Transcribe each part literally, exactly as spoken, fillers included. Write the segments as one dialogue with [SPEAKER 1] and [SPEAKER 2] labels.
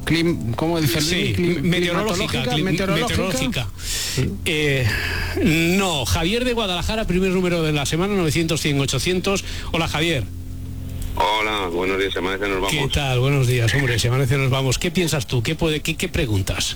[SPEAKER 1] clim, ¿cómo dice?
[SPEAKER 2] Sí,
[SPEAKER 1] Clim,
[SPEAKER 2] meteorológica. Clim, meteorológica. meteorológica. Sí. Eh, no, Javier de Guadalajara, primer número de la semana, novecientos, cien, ochocientos. Hola, Javier.
[SPEAKER 3] Hola, buenos días, se amanece, nos vamos.
[SPEAKER 2] ¿Qué tal? Buenos días, hombre, se amanece, nos vamos. ¿Qué piensas tú? ¿Qué, puede, qué, qué preguntas?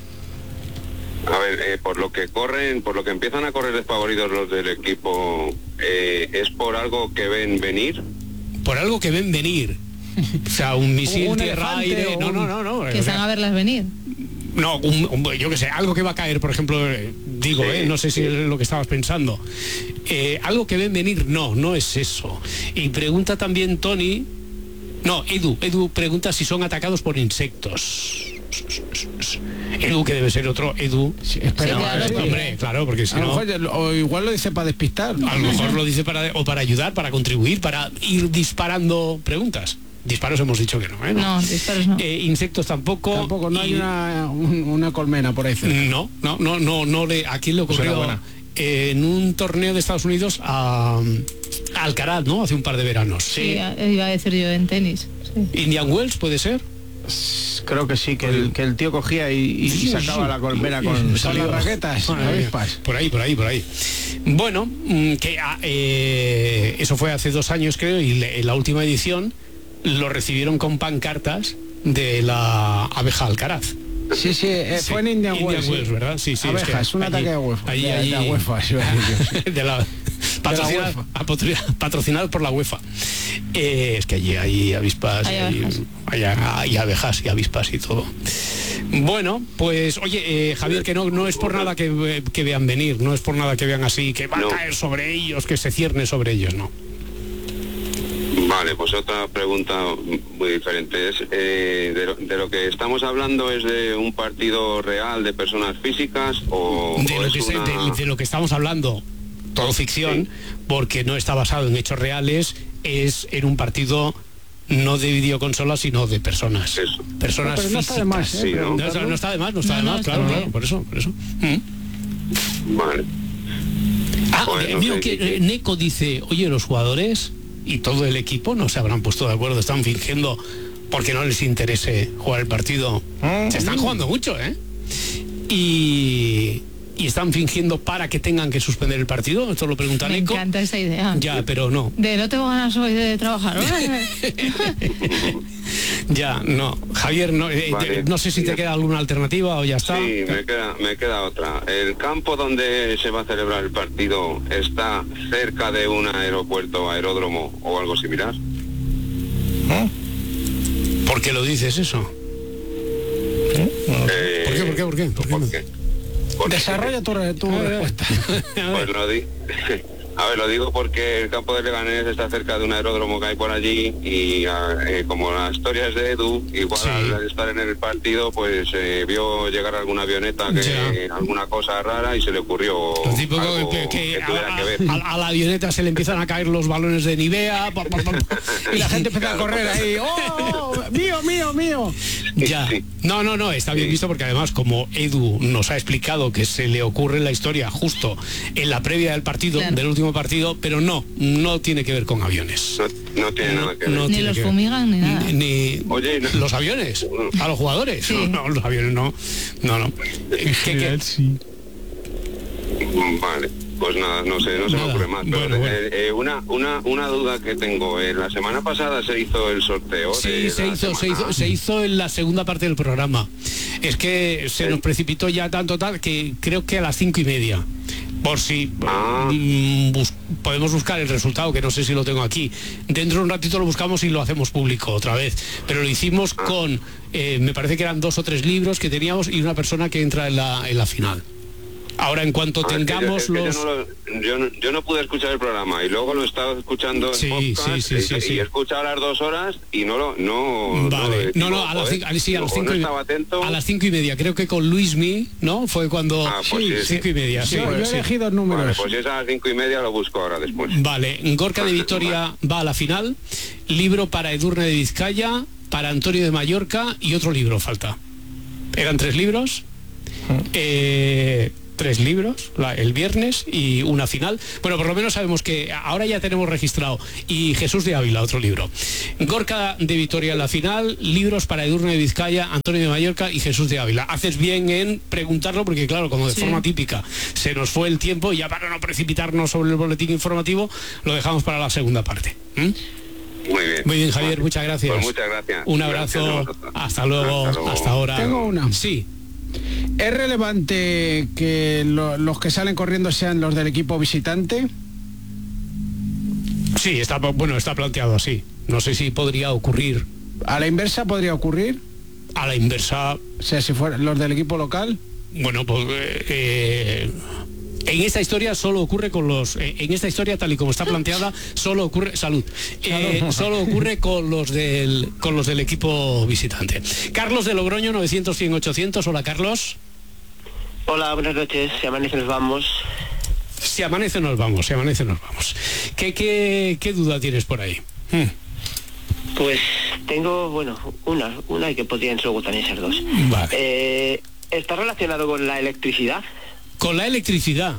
[SPEAKER 3] A ver, eh, por lo que corren, por lo que empiezan a correr desfavoridos los del equipo, eh, ¿es por algo que ven venir?
[SPEAKER 2] Por algo que ven venir. O sea, un misil un tierra-aire... No, no, no, no.
[SPEAKER 4] Que están a verlas venir.
[SPEAKER 2] No, un, un, yo qué sé, algo que va a caer, por ejemplo, eh, digo, sí, eh, no sé si sí. es lo que estabas pensando. Eh, algo que ven venir, no, no es eso. Y pregunta también Tony... No, Edu, Edu pregunta si son atacados por insectos. Edu, que debe ser otro Edu.
[SPEAKER 1] Sí, espera,
[SPEAKER 2] sí, claro,
[SPEAKER 1] sí.
[SPEAKER 2] Hombre, claro, porque si
[SPEAKER 1] a
[SPEAKER 2] no...
[SPEAKER 1] Lo mejor, o igual lo dice para despistar.
[SPEAKER 2] A lo mejor lo dice para o para ayudar, para contribuir, para ir disparando preguntas. Disparos hemos dicho que no, ¿eh?
[SPEAKER 4] No, no disparos no.
[SPEAKER 2] Eh, insectos tampoco.
[SPEAKER 1] Tampoco, no
[SPEAKER 2] y...
[SPEAKER 1] hay una, un, una colmena por ahí cerca.
[SPEAKER 2] No, no, no, no, no le... ¿A quién le ocurrió? Eh, en un torneo de Estados Unidos a, a Alcaraz, ¿no? Hace un par de veranos.
[SPEAKER 4] Sí, sí, iba a decir yo en tenis. Sí.
[SPEAKER 2] Indian Wells, ¿puede ser?
[SPEAKER 1] Creo que sí, que el, que el tío cogía y, y sí, sacaba sí, la colmena sí, con, con las raquetas.
[SPEAKER 2] Por ahí, por ahí, por ahí, por ahí. Bueno, que eh, eso fue hace dos años, creo, y le, en la última edición lo recibieron con pancartas de la abeja Alcaraz.
[SPEAKER 1] Sí, sí, eh,
[SPEAKER 2] sí,
[SPEAKER 1] fue en Indian,
[SPEAKER 2] Indian
[SPEAKER 1] Wells,
[SPEAKER 2] Wells, ¿verdad? Sí, sí.
[SPEAKER 1] Abeja, es, que es un allí, ataque de UEFA.
[SPEAKER 2] Allí,
[SPEAKER 1] de,
[SPEAKER 2] allí,
[SPEAKER 1] de la UEFA.
[SPEAKER 2] De la, patrocinado, patrocinado por la UEFA. Eh, es que allí hay avispas, hay, abejas. Hay, hay, hay abejas y avispas y todo. Bueno, pues oye, eh, Javier, que no, no es por nada que, que vean venir, no es por nada que vean así, que va no. a caer sobre ellos, que se cierne sobre ellos, no.
[SPEAKER 3] Vale, pues otra pregunta muy diferente es, eh, de, lo, de lo que estamos hablando, ¿es de un partido real de personas físicas o,
[SPEAKER 2] de,
[SPEAKER 3] o
[SPEAKER 2] lo
[SPEAKER 3] es
[SPEAKER 2] que
[SPEAKER 3] una...
[SPEAKER 2] se, de, de lo que estamos hablando, todo ficción, sí. porque no está basado en hechos reales, es en un partido no de videoconsolas, sino de personas.
[SPEAKER 3] Eso.
[SPEAKER 2] Personas
[SPEAKER 1] no,
[SPEAKER 2] físicas.
[SPEAKER 1] Está de más, ¿eh?
[SPEAKER 2] Sí, ¿no? No, no está de más, no está no, de más, no, claro, claro, por eso, por eso.
[SPEAKER 3] ¿Mm? Vale.
[SPEAKER 2] Ah,
[SPEAKER 3] pues,
[SPEAKER 2] eh,
[SPEAKER 3] no
[SPEAKER 2] mira
[SPEAKER 3] sé,
[SPEAKER 2] que
[SPEAKER 3] que...
[SPEAKER 2] Neko dice, oye, los jugadores y todo el equipo no se habrán puesto de acuerdo, están fingiendo porque no les interese jugar el partido. Se están jugando mucho, ¿eh? Y... y están fingiendo para que tengan que suspender el partido. Esto lo pregunta
[SPEAKER 4] Me
[SPEAKER 2] Neko.
[SPEAKER 4] Me encanta esa idea.
[SPEAKER 2] Ya, pero no.
[SPEAKER 4] De no tengo ganas hoy de trabajar, ¿no?
[SPEAKER 2] Ya, no. Javier, no, eh, vale. no sé si te queda alguna alternativa o ya está.
[SPEAKER 3] Sí, me queda, me queda otra. ¿El campo donde se va a celebrar el partido está cerca de un aeropuerto, aeródromo o algo similar?
[SPEAKER 2] ¿Eh? ¿Por qué lo dices eso? ¿Eh?
[SPEAKER 3] Eh,
[SPEAKER 2] ¿Por qué? ¿Por qué? ¿Por qué? ¿Por qué?
[SPEAKER 3] ¿Por qué? Porque...
[SPEAKER 1] Desarrolla tu, tu respuesta.
[SPEAKER 3] Pues lo di... A ver, lo digo porque el campo de Leganés está cerca de un aeródromo que hay por allí y eh, como la historia es de Edu, igual sí. al estar en el partido, pues eh, vio llegar alguna avioneta, que eh, alguna cosa rara y se le ocurrió
[SPEAKER 2] tipo
[SPEAKER 3] algo
[SPEAKER 2] que, que,
[SPEAKER 3] que tuviera
[SPEAKER 2] a,
[SPEAKER 3] que ver.
[SPEAKER 2] A, a la avioneta se le empiezan a caer los balones de Nivea pa, pa, pa,
[SPEAKER 1] y la gente empieza claro, a correr ahí, ¡oh, mío, mío, mío!
[SPEAKER 2] Ya, sí. no, no, no, está bien sí. visto porque además como Edu nos ha explicado que se le ocurre la historia justo en la previa del partido, claro. del último partido, pero no, no tiene que ver con aviones.
[SPEAKER 3] No, no tiene nada que ver.
[SPEAKER 4] No ni los fumigan ni nada.
[SPEAKER 2] Ni, ni Oye, no. los aviones, a los jugadores. Sí. No, no, los aviones no. No, no. ¿Qué, qué?
[SPEAKER 1] Sí.
[SPEAKER 3] Vale. Pues nada, no sé, no se nada. me ocurre más. Pero bueno, bueno. Eh, eh, una, una, una duda que tengo. Eh, la semana pasada se hizo el sorteo.
[SPEAKER 2] Sí,
[SPEAKER 3] de
[SPEAKER 2] se, hizo,
[SPEAKER 3] semana.
[SPEAKER 2] se hizo, se hizo en la segunda parte del programa. Es que se ¿Sí? nos precipitó ya tanto tal que creo que a las cinco y media. Por si ah. bus, podemos buscar el resultado, que no sé si lo tengo aquí. Dentro de un ratito lo buscamos y lo hacemos público otra vez. Pero lo hicimos ah. con, eh, me parece que eran dos o tres libros que teníamos y una persona que entra en la, en la final. Ahora, en cuanto ah, tengamos
[SPEAKER 3] yo,
[SPEAKER 2] los...
[SPEAKER 3] Yo no, lo, yo, no, yo no pude escuchar el programa y luego lo estaba escuchando
[SPEAKER 2] sí,
[SPEAKER 3] en podcast
[SPEAKER 2] sí, sí,
[SPEAKER 3] y,
[SPEAKER 2] sí,
[SPEAKER 3] y
[SPEAKER 2] sí.
[SPEAKER 3] he escuchado las dos horas y no lo... No,
[SPEAKER 2] vale, no, no, no a, las, sí, a, las cinco, no estaba atento. A las cinco y media, creo que con Luismi, ¿no? Fue cuando...
[SPEAKER 3] Ah, pues sí,
[SPEAKER 2] sí, cinco y media, sí.
[SPEAKER 1] sí yo he
[SPEAKER 2] sí.
[SPEAKER 1] elegido números.
[SPEAKER 3] Vale, pues si es a las cinco y media lo busco ahora después.
[SPEAKER 2] Vale, Gorka de Vitoria va a la final, libro para Edurne de Vizcaya, para Antonio de Mallorca y otro libro falta. Eran tres libros. Eh... tres libros la, el viernes y una final. Bueno, por lo menos sabemos que ahora ya tenemos registrado. Y Jesús de Ávila, otro libro. Gorka de Vitoria en la final, libros para Edurne de Vizcaya, Antonio de Mallorca y Jesús de Ávila. Haces bien en preguntarlo porque, claro, como de sí. forma típica se nos fue el tiempo y ya para no precipitarnos sobre el boletín informativo, lo dejamos para la segunda parte. ¿Mm?
[SPEAKER 3] Muy bien.
[SPEAKER 2] Muy bien, Javier,
[SPEAKER 3] bueno,
[SPEAKER 2] muchas gracias.
[SPEAKER 3] Pues muchas gracias.
[SPEAKER 2] Un abrazo.
[SPEAKER 3] Gracias
[SPEAKER 2] hasta, luego, hasta luego. Hasta ahora.
[SPEAKER 1] Tengo una.
[SPEAKER 2] Sí.
[SPEAKER 1] ¿Es relevante que lo, los que salen corriendo sean los del equipo visitante?
[SPEAKER 2] Sí, está bueno, está planteado así. No sé si podría ocurrir.
[SPEAKER 1] ¿A la inversa podría ocurrir?
[SPEAKER 2] A la inversa.
[SPEAKER 1] O sea, si fueran los del equipo local.
[SPEAKER 2] Bueno, pues eh, en esta historia solo ocurre con los. Eh, en esta historia tal y como está planteada, solo ocurre. Salud. Eh, solo ocurre con los del con los del equipo visitante. Carlos de Logroño, novecientos, cien, ochocientos. Hola, Carlos.
[SPEAKER 5] Hola, buenas noches. Si amanece nos vamos.
[SPEAKER 2] Si amanece nos vamos. Si amanece nos vamos. ¿Qué qué, qué duda tienes por ahí? Hmm.
[SPEAKER 5] Pues tengo, bueno, una, una y que podrían luego también ser dos.
[SPEAKER 2] Vale.
[SPEAKER 5] Eh, ¿Está relacionado con la electricidad?
[SPEAKER 2] ¿Con la electricidad?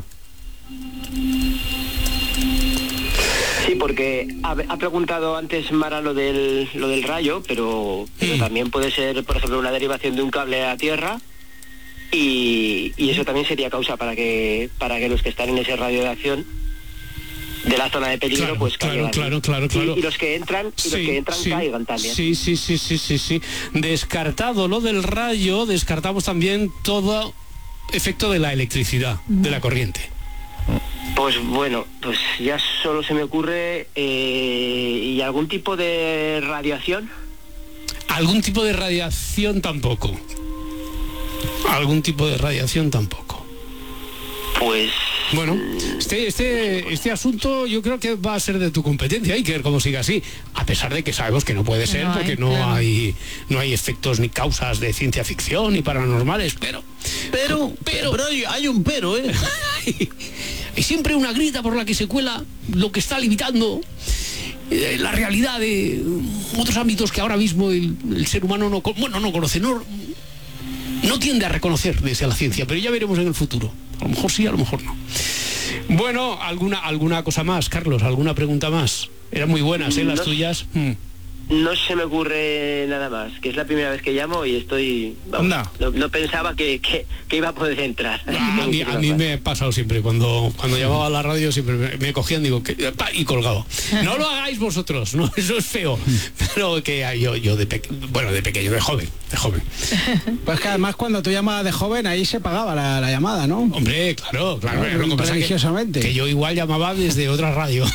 [SPEAKER 5] Sí, porque ha, ha preguntado antes Mara lo del, lo del rayo, pero, pero mm. también puede ser, por ejemplo, una derivación de un cable a tierra y, y eso también sería causa para que, para que los que están en ese radio de acción de la zona de peligro,
[SPEAKER 2] claro,
[SPEAKER 5] pues
[SPEAKER 2] claro,
[SPEAKER 5] caigan.
[SPEAKER 2] Claro, claro, claro.
[SPEAKER 5] Y, y los que entran, y sí, los que entran
[SPEAKER 2] sí,
[SPEAKER 5] caigan también.
[SPEAKER 2] Sí, sí, sí, sí, sí, sí. Descartado lo del rayo, descartamos también todo efecto de la electricidad, de la corriente.
[SPEAKER 5] Pues bueno, pues ya solo se me ocurre eh, ¿y algún tipo de radiación?
[SPEAKER 2] Algún tipo de radiación tampoco. Algún tipo de radiación tampoco.
[SPEAKER 5] Pues
[SPEAKER 2] bueno, este, este, este asunto yo creo que va a ser de tu competencia. Hay que ver cómo sigue así, a pesar de que sabemos que no puede ser, no porque hay, no claro. hay no hay efectos ni causas de ciencia ficción ni paranormales, pero
[SPEAKER 6] pero pero, pero hay, hay un pero, ¿eh?
[SPEAKER 2] hay, hay siempre una grita por la que se cuela lo que está limitando eh, la realidad de otros ámbitos que ahora mismo el, el ser humano no bueno no conoce, no no tiende a reconocer desde la ciencia, pero ya veremos en el futuro. A lo mejor sí, a lo mejor no. Bueno, alguna alguna cosa más, Carlos, alguna pregunta más. Eran muy buenas, ¿eh? Las no, tuyas. Hmm.
[SPEAKER 5] No se me ocurre nada más, que es la primera vez que llamo y estoy... Vamos, no. no, no pensaba que, que, que iba a poder entrar.
[SPEAKER 2] Ah, a, mí, a mí me ha pasado siempre, cuando, cuando llamaba a la radio siempre me, me cogían, digo, que, pa, y colgaba. No lo hagáis vosotros, no, eso es feo. Pero que yo, yo de pequeño, bueno, de pequeño, de joven, de joven.
[SPEAKER 1] Pues que además cuando tú llamabas de joven, ahí se pagaba la, la llamada, ¿no?
[SPEAKER 2] Hombre, claro, claro.
[SPEAKER 1] claro lo que pasa religiosamente.
[SPEAKER 2] Que, que yo igual llamaba desde otra radio.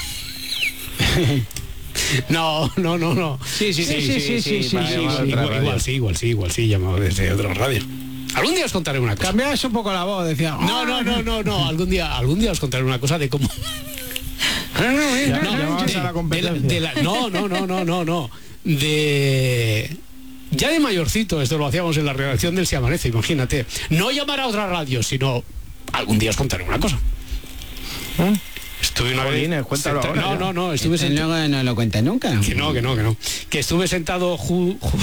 [SPEAKER 2] No, no, no, no.
[SPEAKER 1] Sí, sí, sí, sí, sí, sí, sí,
[SPEAKER 2] igual sí, igual sí, igual sí, llamaba desde otra radio. Algún día os contaré una cosa.
[SPEAKER 1] Cambiabas un poco la voz, decía.
[SPEAKER 2] No, no, no, no, no, algún día, algún día os contaré una cosa de cómo. No, no, no, no, no, no. De ya de mayorcito, esto lo hacíamos en la redacción del Si Amanece, imagínate. No llamar a otra radio, sino algún día os contaré una cosa.
[SPEAKER 1] ¿Eh?
[SPEAKER 2] Estuve una
[SPEAKER 1] Jolines,
[SPEAKER 2] vez
[SPEAKER 1] cuéntalo
[SPEAKER 2] senta...
[SPEAKER 1] ahora,
[SPEAKER 2] no, no, no, estuve
[SPEAKER 1] sentado. No, no lo cuenta nunca.
[SPEAKER 2] Que no, que no, que no. Que estuve sentado ju... Ju...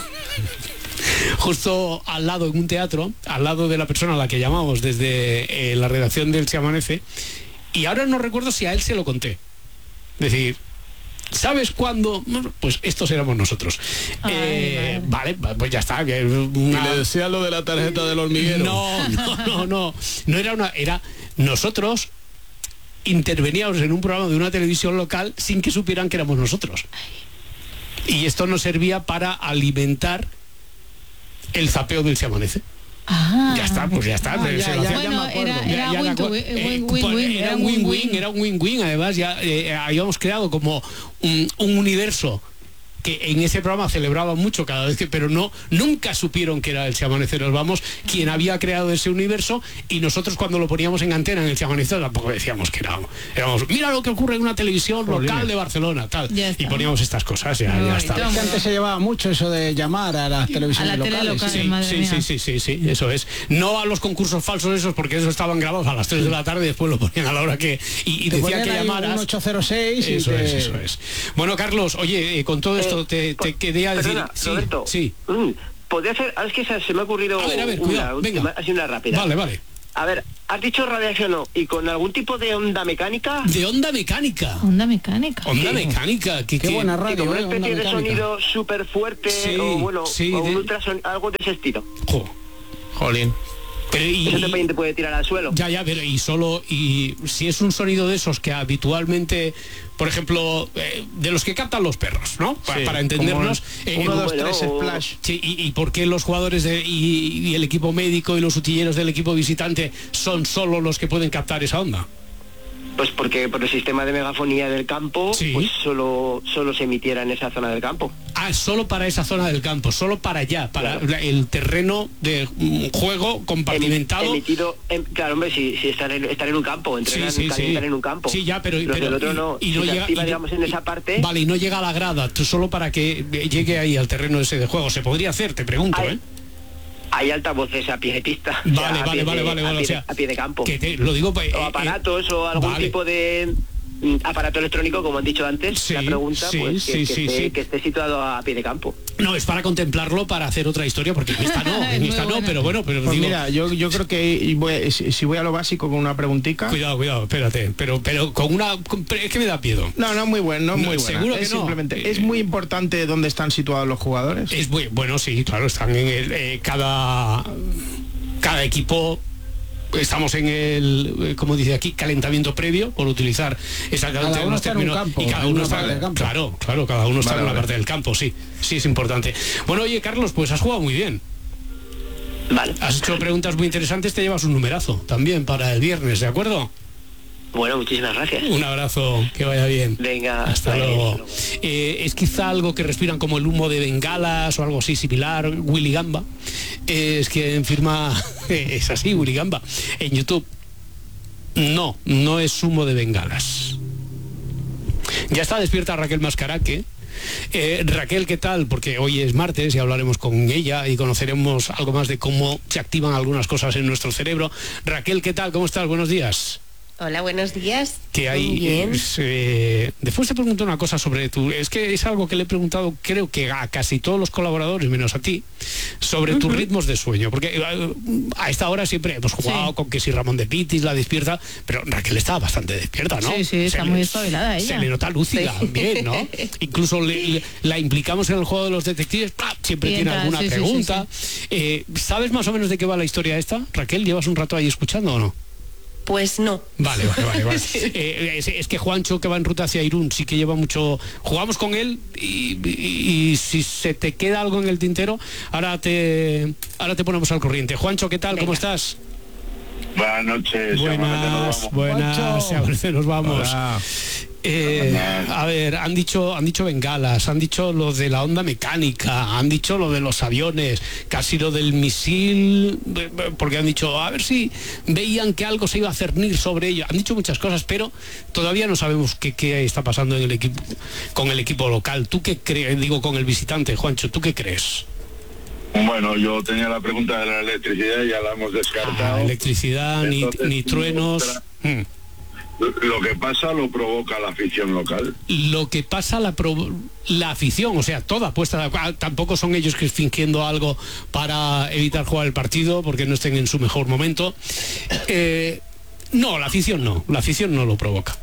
[SPEAKER 2] justo al lado en un teatro, al lado de la persona a la que llamamos desde eh, la redacción del Si Amanece, y ahora no recuerdo si a él se lo conté. Es decir, ¿sabes cuándo? Pues estos éramos nosotros. Ay, eh, vale, pues ya está. Que una...
[SPEAKER 6] Y le decía lo de la tarjeta del hormiguero.
[SPEAKER 2] No, no, no, no. No era una, era nosotros interveníamos en un programa de una televisión local sin que supieran que éramos nosotros. Y esto nos servía para alimentar el zapeo del Si Amanece.
[SPEAKER 4] Ah.
[SPEAKER 2] Ya está, pues ya está.
[SPEAKER 4] Ah, ya, ya, bueno, era, era
[SPEAKER 2] ya,
[SPEAKER 4] win
[SPEAKER 2] ya,
[SPEAKER 4] win,
[SPEAKER 2] eh,
[SPEAKER 4] win, win, win,
[SPEAKER 2] era un win-win, era un win-win. Además, ya eh, habíamos creado como un, un universo que en ese programa celebraba mucho cada vez que, pero no, nunca supieron que era el Si Amanece Nos Vamos quien había creado ese universo, y nosotros cuando lo poníamos en antena en el Si Amanece tampoco decíamos que éramos, éramos mira lo que ocurre en una televisión local de Barcelona, tal, y poníamos estas cosas, ya, ya está.
[SPEAKER 1] Que antes se llevaba mucho eso de llamar a las televisiones
[SPEAKER 4] a la
[SPEAKER 1] locales.
[SPEAKER 4] Local,
[SPEAKER 2] sí, sí, sí, sí, sí, sí, eso es. No a los concursos falsos esos, porque esos estaban grabados a las tres de la tarde y después lo ponían a la hora que... Y, y decía que llamaras...
[SPEAKER 1] Un ocho cero seis
[SPEAKER 2] eso
[SPEAKER 1] y
[SPEAKER 2] es,
[SPEAKER 1] te...
[SPEAKER 2] eso es. Bueno, Carlos, oye, eh, con todo esto te, te quedé a decir...
[SPEAKER 5] Perdona,
[SPEAKER 2] sí,
[SPEAKER 5] Roberto,
[SPEAKER 2] sí.
[SPEAKER 5] Mm, podría ser... Es que se me ha ocurrido
[SPEAKER 2] a ver, a ver,
[SPEAKER 5] una,
[SPEAKER 2] cuidado, venga.
[SPEAKER 5] Una, así una rápida.
[SPEAKER 2] Vale, vale.
[SPEAKER 5] A ver, has dicho radiación no, y con algún tipo de onda mecánica.
[SPEAKER 2] De onda mecánica.
[SPEAKER 4] Onda mecánica.
[SPEAKER 2] Onda
[SPEAKER 5] Sí.
[SPEAKER 2] mecánica. Que,
[SPEAKER 6] Qué
[SPEAKER 2] que-
[SPEAKER 6] buena
[SPEAKER 5] Sí,
[SPEAKER 6] radio,
[SPEAKER 5] como una
[SPEAKER 6] eh, onda
[SPEAKER 5] especie de
[SPEAKER 6] mecánica.
[SPEAKER 5] sonido súper fuerte
[SPEAKER 2] Sí,
[SPEAKER 5] o bueno,
[SPEAKER 2] sí,
[SPEAKER 5] o un
[SPEAKER 2] de-
[SPEAKER 5] ultrason, algo de ese estilo.
[SPEAKER 2] Jo,
[SPEAKER 1] Jolín.
[SPEAKER 2] pero y-
[SPEAKER 5] Eso también te puede tirar al suelo.
[SPEAKER 2] Ya, ya, pero y solo, y si es un sonido de esos que habitualmente, por ejemplo, eh, de los que captan los perros, ¿no? Pa-
[SPEAKER 1] Sí,
[SPEAKER 2] para entendernos.
[SPEAKER 1] como
[SPEAKER 2] eh,
[SPEAKER 1] uno, dos,
[SPEAKER 5] bueno,
[SPEAKER 1] tres,
[SPEAKER 5] o-
[SPEAKER 1] splash.
[SPEAKER 2] sí, y, y por qué los jugadores de, y, y el equipo médico y los utilleros del equipo visitante son solo los que pueden captar esa onda.
[SPEAKER 5] Pues porque por el sistema de megafonía del campo,
[SPEAKER 2] Sí.
[SPEAKER 5] pues solo, solo se emitiera en esa zona del campo.
[SPEAKER 2] Ah, solo para esa zona del campo, solo para allá, para
[SPEAKER 5] Claro.
[SPEAKER 2] la- el terreno de mm, juego compartimentado.
[SPEAKER 5] Emitido, em- claro, hombre, si, si están, en, están en un campo, entrenan,
[SPEAKER 2] Sí, sí,
[SPEAKER 5] calientan
[SPEAKER 2] sí.
[SPEAKER 5] en un campo.
[SPEAKER 2] Sí, ya, pero,
[SPEAKER 5] Los
[SPEAKER 2] pero
[SPEAKER 5] del otro no,
[SPEAKER 2] y, y
[SPEAKER 5] si
[SPEAKER 2] no
[SPEAKER 5] se
[SPEAKER 2] llega,
[SPEAKER 5] activa,
[SPEAKER 2] y-
[SPEAKER 5] digamos, en esa parte.
[SPEAKER 2] Vale, y no llega a la grada, tú solo para que llegue ahí al terreno ese de juego. Se podría hacer, te pregunto,
[SPEAKER 5] Hay-
[SPEAKER 2] ¿eh?
[SPEAKER 5] Hay altavoces a pie de pista.
[SPEAKER 2] Vale,
[SPEAKER 5] o sea, a
[SPEAKER 2] vale,
[SPEAKER 5] pie
[SPEAKER 2] vale,
[SPEAKER 5] de-
[SPEAKER 2] vale,
[SPEAKER 5] a
[SPEAKER 2] vale,
[SPEAKER 5] pie
[SPEAKER 2] o sea,
[SPEAKER 5] de- a pie de campo.
[SPEAKER 2] Que te, lo digo, pues,
[SPEAKER 5] O
[SPEAKER 2] eh,
[SPEAKER 5] aparatos
[SPEAKER 2] eh,
[SPEAKER 5] o algún
[SPEAKER 2] vale.
[SPEAKER 5] tipo de mm, aparato electrónico, como han dicho antes,
[SPEAKER 2] Sí,
[SPEAKER 5] la pregunta,
[SPEAKER 2] sí,
[SPEAKER 5] pues que,
[SPEAKER 2] sí,
[SPEAKER 5] que
[SPEAKER 2] sí,
[SPEAKER 5] esté,
[SPEAKER 2] sí.
[SPEAKER 5] que esté situado a pie de campo.
[SPEAKER 2] No, es para contemplarlo, para hacer otra historia, porque en esta no,
[SPEAKER 4] Es
[SPEAKER 2] en
[SPEAKER 4] muy
[SPEAKER 2] esta no,
[SPEAKER 4] buena.
[SPEAKER 2] pero bueno, pero
[SPEAKER 1] Pues
[SPEAKER 2] digo,
[SPEAKER 1] mira, yo, yo creo que voy- si si voy a lo básico con una preguntica.
[SPEAKER 2] cuidado, cuidado, espérate, pero, pero con una, con- pero es que me da miedo.
[SPEAKER 1] No, no, muy bueno, no,
[SPEAKER 2] No,
[SPEAKER 1] muy buena.
[SPEAKER 2] seguro que
[SPEAKER 1] es
[SPEAKER 2] no.
[SPEAKER 1] simplemente, es muy importante dónde están situados los jugadores.
[SPEAKER 2] Es muy, bueno, sí, claro, están en el, eh, cada, cada equipo. Estamos en el, eh, como dice aquí, calentamiento previo, por utilizar exactamente
[SPEAKER 6] Cada uno
[SPEAKER 2] los
[SPEAKER 6] está en un
[SPEAKER 2] términos.
[SPEAKER 6] campo,
[SPEAKER 2] y cada
[SPEAKER 6] en
[SPEAKER 2] uno
[SPEAKER 6] una
[SPEAKER 2] está,
[SPEAKER 6] parte del campo.
[SPEAKER 2] claro, claro, cada uno está
[SPEAKER 1] Vale,
[SPEAKER 2] en una
[SPEAKER 1] vale.
[SPEAKER 2] parte del campo, sí, sí es importante. Bueno, oye, Carlos, pues has jugado muy bien.
[SPEAKER 5] Vale.
[SPEAKER 2] Has hecho preguntas muy interesantes, te llevas un numerazo también para el viernes, ¿de acuerdo?
[SPEAKER 5] Bueno, muchísimas gracias.
[SPEAKER 2] Un abrazo, que vaya bien.
[SPEAKER 5] Venga,
[SPEAKER 2] Hasta
[SPEAKER 5] vale,
[SPEAKER 2] luego.
[SPEAKER 5] hasta luego.
[SPEAKER 2] Eh, es quizá algo que respiran como el humo de bengalas o algo así similar. Willy Gamba eh, es quien firma, es así, Willy Gamba, en YouTube. No, no es humo de bengalas. Ya está despierta Raquel Mascaraque. Eh, Raquel, ¿qué tal? Porque hoy es martes y hablaremos con ella y conoceremos algo más de cómo se activan algunas cosas en nuestro cerebro. Raquel, ¿qué tal? ¿Cómo estás? Buenos días.
[SPEAKER 7] Hola, buenos días.
[SPEAKER 2] Que hay
[SPEAKER 7] Muy bien.
[SPEAKER 2] eh, después te pregunto una cosa sobre tu, es que es algo que le he preguntado creo que a casi todos los colaboradores menos a ti, sobre tus ritmos de sueño, porque eh, a esta hora siempre hemos jugado
[SPEAKER 4] Sí.
[SPEAKER 2] con que si Ramón de Pitis la despierta, pero Raquel estaba bastante despierta, ¿no?
[SPEAKER 4] Sí, sí, está
[SPEAKER 2] Se
[SPEAKER 4] muy
[SPEAKER 2] le-
[SPEAKER 4] espabilada ella.
[SPEAKER 2] se le nota lúcida,
[SPEAKER 7] Sí.
[SPEAKER 2] bien, ¿no? Incluso le- le- la implicamos en el juego de los detectives, ¡plá! Siempre
[SPEAKER 4] Y
[SPEAKER 2] tiene
[SPEAKER 4] entra,
[SPEAKER 2] alguna
[SPEAKER 4] sí, sí, sí,
[SPEAKER 2] pregunta. Eh, ¿sabes más o menos de qué va la historia esta? Raquel, ¿llevas un rato ahí escuchando o no?
[SPEAKER 7] Pues no.
[SPEAKER 2] Vale, vale, vale. vale. Eh, es, es que Juancho, que va en ruta hacia Irún, sí que lleva mucho. Jugamos con él y, y- y si se te queda algo en el tintero, ahora te ahora te ponemos al corriente. Juancho, ¿qué tal? ¿Cómo
[SPEAKER 7] Venga.
[SPEAKER 2] estás?
[SPEAKER 3] Buenas noches.
[SPEAKER 2] Buenas, buenas.
[SPEAKER 6] Juancho.
[SPEAKER 2] A veces nos vamos.
[SPEAKER 1] Hola.
[SPEAKER 2] Eh, a ver, han dicho, han dicho bengalas, han dicho lo de la onda mecánica, han dicho lo de los aviones, casi lo del misil, eh, porque han dicho, a ver si veían que algo se iba a cernir sobre ello. Han dicho muchas cosas, pero todavía no sabemos qué, qué está pasando en el equipo, con el equipo local. ¿Tú qué crees? Digo, con el visitante, Juancho, ¿tú qué crees?
[SPEAKER 3] Bueno, yo tenía la pregunta de la electricidad y ya la hemos descartado.
[SPEAKER 2] Ah, electricidad, ni,
[SPEAKER 3] Entonces,
[SPEAKER 2] ni truenos.
[SPEAKER 3] otra-
[SPEAKER 2] Mm.
[SPEAKER 3] Lo que pasa lo provoca la afición local.
[SPEAKER 2] Lo que pasa la, pro- la afición, o sea, toda puesta, ah, tampoco son ellos que fingiendo algo para evitar jugar el partido porque no estén en su mejor momento. Eh, no, la afición no, la afición no lo provoca.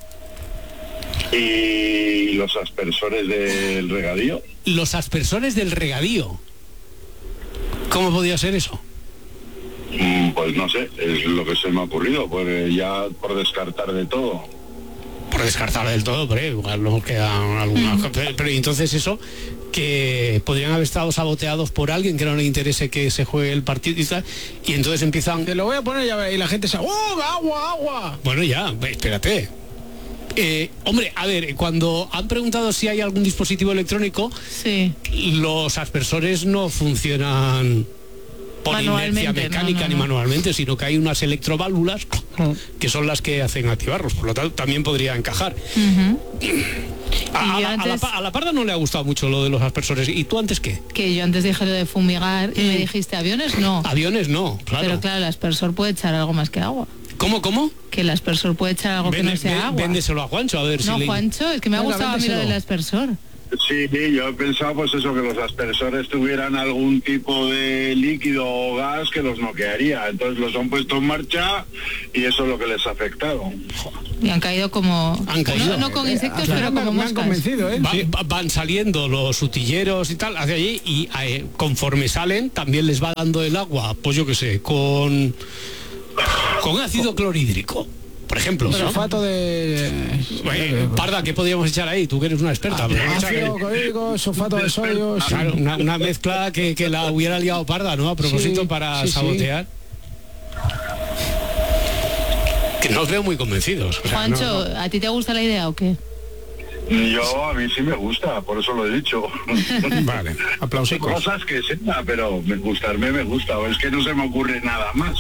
[SPEAKER 3] Y los aspersores del regadío.
[SPEAKER 2] Los aspersores del regadío, ¿cómo podía ser eso?
[SPEAKER 3] Mm, Pues no sé, es lo que se me ha ocurrido, pues ya por descartar de todo.
[SPEAKER 2] Por descartar del todo, pero igual nos quedan algunas cosas. Pero, pero entonces eso, que podrían haber estado saboteados por alguien que no le interese que se juegue el partido y tal, y entonces empiezan.
[SPEAKER 1] Te lo voy a poner ya ve- y la gente se... ¡Oh, agua, agua!
[SPEAKER 2] Bueno, ya, espérate. Eh, hombre, a ver, cuando han preguntado si hay algún dispositivo electrónico,
[SPEAKER 4] Sí.
[SPEAKER 2] los aspersores no funcionan por inercia
[SPEAKER 4] Manualmente,
[SPEAKER 2] mecánica
[SPEAKER 4] no, no,
[SPEAKER 2] ni
[SPEAKER 4] no.
[SPEAKER 2] manualmente, sino que hay unas electroválvulas que son las que hacen activarlos, por lo tanto también podría encajar.
[SPEAKER 4] Ujú.
[SPEAKER 2] A, a
[SPEAKER 4] Y
[SPEAKER 2] la, a la
[SPEAKER 4] antes-
[SPEAKER 2] pa- a la parda no le ha gustado mucho lo de los aspersores. ¿Y tú antes qué?
[SPEAKER 4] Que yo antes dije lo de fumigar y me dijiste aviones, no.
[SPEAKER 2] Aviones no, claro.
[SPEAKER 4] Pero claro, el aspersor puede echar algo más que agua.
[SPEAKER 2] ¿Cómo, cómo?
[SPEAKER 4] Que el aspersor puede echar algo que
[SPEAKER 2] Vende-
[SPEAKER 4] no sea
[SPEAKER 2] ve-
[SPEAKER 4] agua.
[SPEAKER 2] Véndeselo a Juancho, a ver
[SPEAKER 4] No,
[SPEAKER 2] si le...
[SPEAKER 4] Juancho, es que me ha
[SPEAKER 1] Venga,
[SPEAKER 4] gustado a mí lo
[SPEAKER 1] véndeselo.
[SPEAKER 4] del aspersor.
[SPEAKER 8] Sí, yo he pensado pues eso, que los aspersores tuvieran algún tipo de líquido o gas que los noquearía. Entonces los han puesto en marcha y eso es lo que les ha afectado.
[SPEAKER 4] Y han caído como...
[SPEAKER 2] Han caído.
[SPEAKER 4] No, no con insectos,
[SPEAKER 1] Eh,
[SPEAKER 4] pero como
[SPEAKER 1] me han
[SPEAKER 4] moscas.
[SPEAKER 1] convencido, ¿eh?
[SPEAKER 2] Va-
[SPEAKER 1] Sí.
[SPEAKER 2] va- van saliendo los utilleros y tal hacia allí y eh, conforme salen también les va dando el agua, pues yo qué sé, con con ácido clorhídrico, por ejemplo, ¿no?
[SPEAKER 1] Sulfato de...
[SPEAKER 2] Eh, Parda, ¿qué podríamos echar ahí? Tú que eres una experta. pero echar ahí.
[SPEAKER 1] Ácido clorhídrico, sulfato de sodio... sí.
[SPEAKER 2] Claro, una, una mezcla que, que la hubiera liado Parda, ¿no? A propósito
[SPEAKER 1] Sí,
[SPEAKER 2] para
[SPEAKER 1] sí, sí.
[SPEAKER 2] sabotear. Que no os veo muy convencidos. o sea,
[SPEAKER 4] Juancho,
[SPEAKER 2] no, no.
[SPEAKER 4] ¿a ti te gusta la idea o qué?
[SPEAKER 8] Yo, a mí sí me gusta, por eso lo he dicho.
[SPEAKER 1] Vale, aplausicos.
[SPEAKER 8] Cosas que sea, pero me gustarme me gusta, es que no se me ocurre nada más.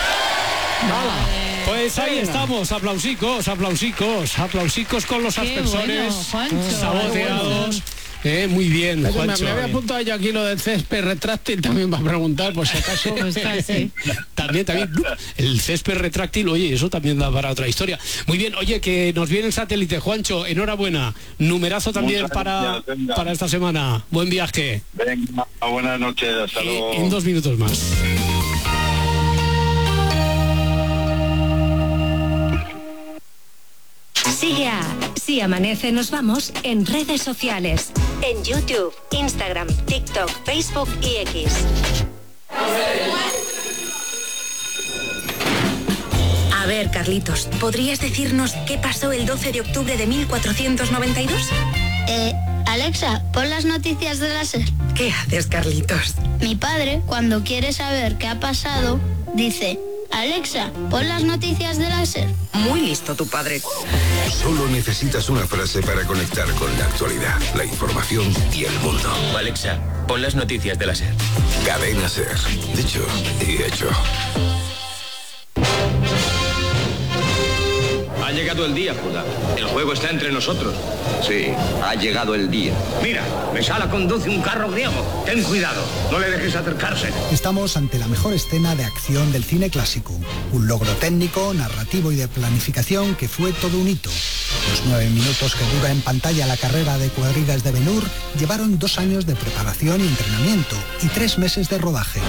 [SPEAKER 2] Pues ahí estamos, aplausicos, aplausicos, aplausicos con los
[SPEAKER 4] Qué
[SPEAKER 2] aspersores
[SPEAKER 4] bueno, Juancho.
[SPEAKER 2] saboteados. Eh, muy bien,
[SPEAKER 1] Oye, me,
[SPEAKER 2] Juancho.
[SPEAKER 1] me había apuntado yo aquí lo del césped retráctil también para preguntar, por si acaso.
[SPEAKER 4] Pues casi.
[SPEAKER 2] También, también, el césped retráctil, oye, eso también da para otra historia. Muy bien, oye, que nos viene el satélite, Juancho, enhorabuena. Numerazo también
[SPEAKER 8] Muchas
[SPEAKER 2] para,
[SPEAKER 8] gracias, venga.
[SPEAKER 2] para esta semana. Buen viaje.
[SPEAKER 8] Venga, buenas noches, hasta luego.
[SPEAKER 2] En dos minutos más.
[SPEAKER 9] Sigue a Si Amanece Nos Vamos en redes sociales. En YouTube, Instagram, TikTok, Facebook y X. A ver, Carlitos, ¿podrías decirnos qué pasó el doce de octubre de mil cuatrocientos noventa y dos?
[SPEAKER 10] Eh, Alexa, pon las noticias de la SER.
[SPEAKER 9] ¿Qué haces, Carlitos?
[SPEAKER 10] Mi padre, cuando quiere saber qué ha pasado, dice, Alexa, pon las noticias de la SER.
[SPEAKER 9] Muy listo tu padre.
[SPEAKER 11] Solo necesitas una frase para conectar con la actualidad, la información y el mundo.
[SPEAKER 12] Alexa, pon las noticias de la SER.
[SPEAKER 11] Cadena SER. Dicho y hecho.
[SPEAKER 12] Ha llegado el día, Judá. El juego está entre nosotros. Sí, ha llegado el día.
[SPEAKER 13] Mira, Mesala conduce un carro griego. Ten cuidado, no le dejes acercarse.
[SPEAKER 14] Estamos ante la mejor escena de acción del cine clásico. Un logro técnico, narrativo y de planificación que fue todo un hito. Los nueve minutos que dura en pantalla la carrera de cuadrigas de Ben-Hur llevaron dos años de preparación y entrenamiento y tres meses de rodaje.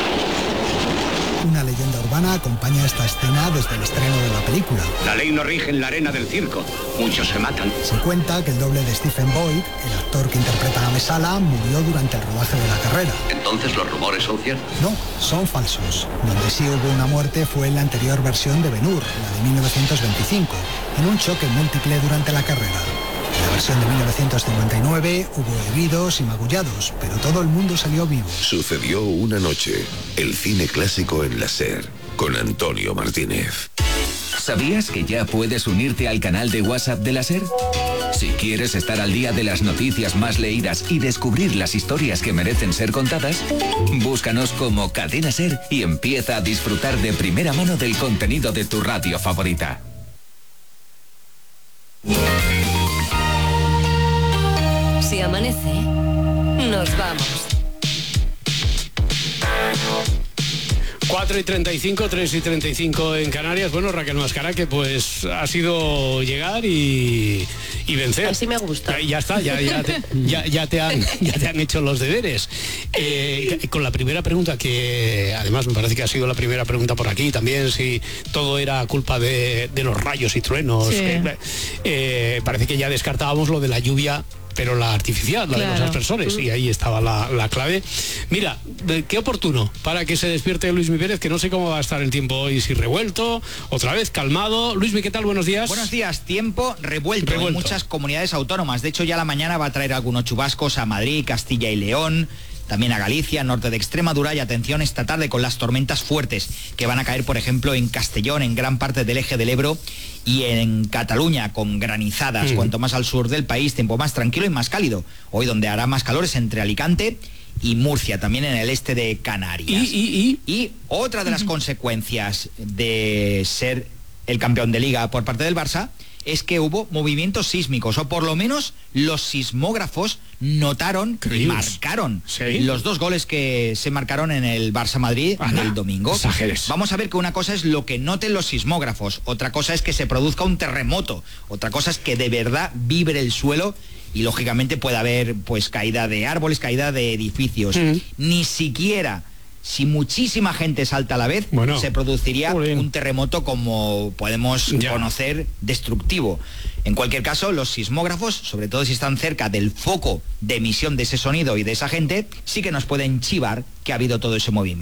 [SPEAKER 14] Una leyenda urbana acompaña esta escena desde el estreno de la película.
[SPEAKER 13] La ley no rige en la arena del circo. Muchos se matan.
[SPEAKER 14] Se cuenta que el doble de Stephen Boyd, el actor que interpreta a Mesala, murió durante el rodaje de la carrera.
[SPEAKER 12] Entonces los rumores son ciertos.
[SPEAKER 14] No, son falsos. Donde sí hubo una muerte fue en la anterior versión de Ben-Hur, la de mil novecientos veinticinco, en un choque múltiple durante la carrera. En la versión de mil novecientos cincuenta y nueve hubo heridos y magullados, pero todo el mundo salió vivo.
[SPEAKER 11] Sucedió una noche. El cine clásico en la SER. Con Antonio Martínez.
[SPEAKER 15] ¿Sabías que ya puedes unirte al canal de WhatsApp de la SER? Si quieres estar al día de las noticias más leídas y descubrir las historias que merecen ser contadas, búscanos como Cadena SER y empieza a disfrutar de primera mano del contenido de tu radio favorita.
[SPEAKER 9] Si amanece, nos vamos.
[SPEAKER 2] cuatro y treinta y cinco, tres y treinta y cinco en Canarias. Bueno, Raquel Mascara, que pues ha sido llegar y, y vencer.
[SPEAKER 7] Así me gusta.
[SPEAKER 2] Ya, ya está, ya, ya, te, ya, ya, te han, ya te han hecho los deberes. Eh, con la primera pregunta, que además me parece que ha sido la primera pregunta por aquí, también si todo era culpa de, de los rayos y truenos.
[SPEAKER 4] Sí.
[SPEAKER 2] Que, eh, parece que ya descartábamos lo de la lluvia, pero la artificial, la
[SPEAKER 4] Claro.
[SPEAKER 2] de los aspersores, y ahí estaba la, la clave. Mira, de- qué oportuno para que se despierte Luis Mi Pérez, que no sé cómo va a estar el tiempo hoy, si revuelto, otra vez calmado. Luis Mi, ¿qué tal? Buenos días.
[SPEAKER 16] Buenos días, tiempo revuelto,
[SPEAKER 2] Revuelto.
[SPEAKER 16] en muchas comunidades autónomas. De hecho, ya la mañana va a traer algunos chubascos a Madrid, Castilla y León, también a Galicia, norte de Extremadura, y atención esta tarde con las tormentas fuertes que van a caer, por ejemplo, en Castellón, en gran parte del eje del Ebro, y en Cataluña con granizadas.
[SPEAKER 2] Mm.
[SPEAKER 16] Cuanto más al sur del país, tiempo más tranquilo y más cálido. Hoy donde hará más calor es entre Alicante y Murcia, también en el este de Canarias.
[SPEAKER 2] Y, y, y...
[SPEAKER 16] Y otra de las consecuencias de ser el campeón de liga por parte del Barça es que hubo movimientos sísmicos, o por lo menos los sismógrafos notaron y marcaron
[SPEAKER 2] ¿Sí?
[SPEAKER 16] los dos goles que se marcaron en el Barça-Madrid el domingo.
[SPEAKER 2] exageres.
[SPEAKER 16] Vamos a ver que una cosa es lo que noten los sismógrafos, otra cosa es que se produzca un terremoto, otra cosa es que de verdad vibre el suelo y lógicamente puede haber pues caída de árboles, caída de edificios. Mm. Ni siquiera si muchísima gente salta a la vez, bueno, se produciría Uy. un terremoto como podemos ya. conocer, destructivo. En cualquier caso, los sismógrafos, sobre todo si están cerca del foco de emisión de ese sonido y de esa gente, sí que nos pueden chivar que ha habido todo ese movimiento.